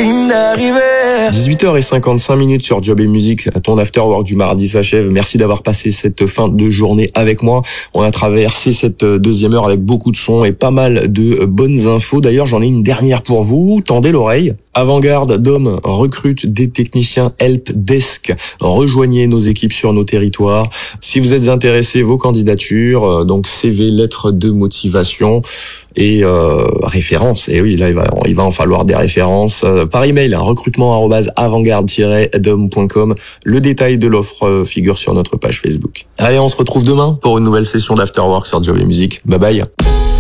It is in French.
ligne d'arrivée. 18h55 sur Job et Musique, ton afterwork du mardi s'achève. Merci d'avoir passé cette fin de journée avec moi. On a traversé cette deuxième heure avec beaucoup de sons et pas mal de bonnes infos. D'ailleurs, j'en ai une dernière pour vous. Tendez l'oreille. Avant-Garde Dome recrute des techniciens help desk. Rejoignez nos équipes sur nos territoires. Si vous êtes intéressés, vos candidatures, donc CV, lettre de motivation et références. Et oui, là il va en falloir des références par email, recrutement@avantgarde-dome.com. Le détail de l'offre figure sur notre page Facebook. Allez, on se retrouve demain pour une nouvelle session d'Afterwork sur Job et Musique. Bye bye.